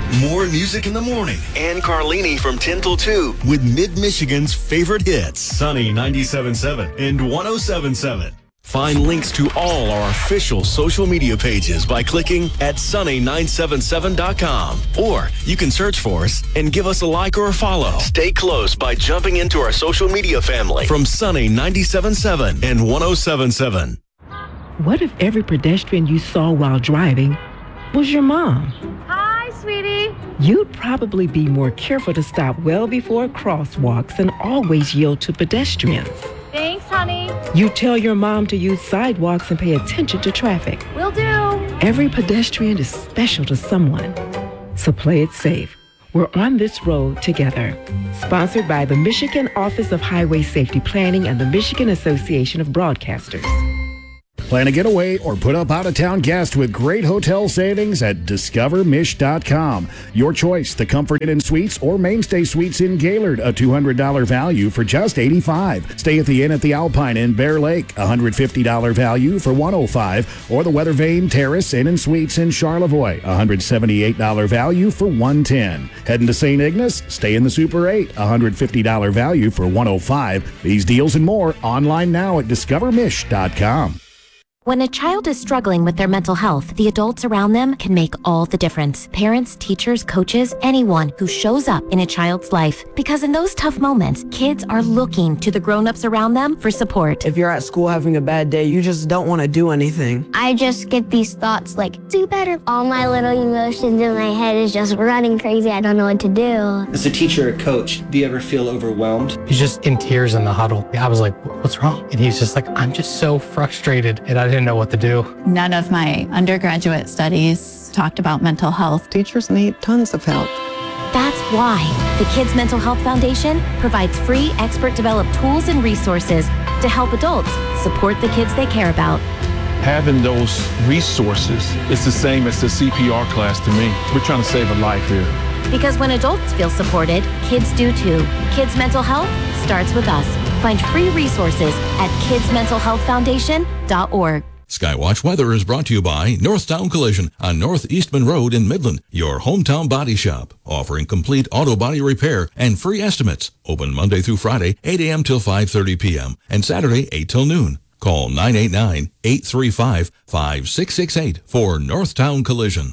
More music in the morning. And Carlini from 10 till 2 with Mid-Michigan's favorite hits. Sunny 97.7 and 107.7. Find links to all our official social media pages by clicking at sunny977.com. Or you can search for us and give us a like or a follow. Stay close by jumping into our social media family from Sunny 97.7 and 107.7. What if every pedestrian you saw while driving was your mom? Hi, sweetie. You'd probably be more careful to stop well before crosswalks and always yield to pedestrians. Thanks, honey. You tell your mom to use sidewalks and pay attention to traffic. Will do. Every pedestrian is special to someone. So play it safe. We're on this road together. Sponsored by the Michigan Office of Highway Safety Planning and the Michigan Association of Broadcasters. Plan a getaway or put up out-of-town guest with great hotel savings at discovermish.com. Your choice, the Comfort Inn and Suites or Mainstay Suites in Gaylord, a $200 value for just $85. Stay at the Inn at the Alpine in Bear Lake, $150 value for $105. Or the Weather Vane Terrace Inn and Suites in Charlevoix, $178 value for $110. Heading to St. Ignace? Stay in the Super 8, $150 value for $105. These deals and more online now at discovermish.com. When a child is struggling with their mental health, the adults around them can make all the difference. Parents, teachers, coaches, anyone who shows up in a child's life. Because in those tough moments, kids are looking to the grown-ups around them for support. If you're at school having a bad day, you just don't want to do anything. I just get these thoughts like, do better. All my little emotions in my head is just running crazy. I don't know what to do. As a teacher or coach, do you ever feel overwhelmed? He's just in tears in the huddle. I was like, what's wrong? And he's just like, I'm just so frustrated. And I didn't know what to do. None of my undergraduate studies talked about mental health. Teachers need tons of help. That's why the Kids Mental Health Foundation provides free expert-developed tools and resources to help adults support the kids they care about. Having those resources is the same as the CPR class to me. We're trying to save a life here. Because when adults feel supported, kids do too. Kids Mental Health starts with us. Find free resources at kidsmentalhealthfoundation.org. Skywatch weather is brought to you by Northtown Collision on North Eastman Road in Midland, your hometown body shop, offering complete auto body repair and free estimates. Open Monday through Friday, 8 a.m. till 5:30 p.m. and Saturday, 8 till noon. Call 989-835-5668 for Northtown Collision.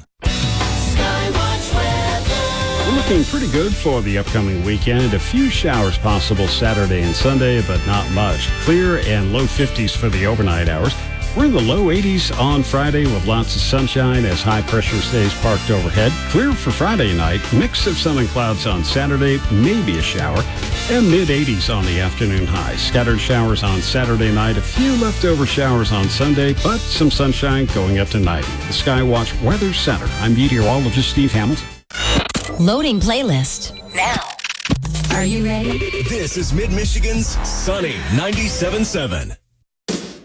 We're looking pretty good for the upcoming weekend. A few showers possible Saturday and Sunday, but not much. Clear and low 50s for the overnight hours. We're in the low 80s on Friday with lots of sunshine as high pressure stays parked overhead. Clear for Friday night. Mix of sun and clouds on Saturday, maybe a shower. And mid 80s on the afternoon high. Scattered showers on Saturday night. A few leftover showers on Sunday, but some sunshine going up to 90. The Skywatch Weather Center. I'm meteorologist Steve Hamilton. Loading playlist now. Are you ready? This is Mid-Michigan's Sunny 97.7.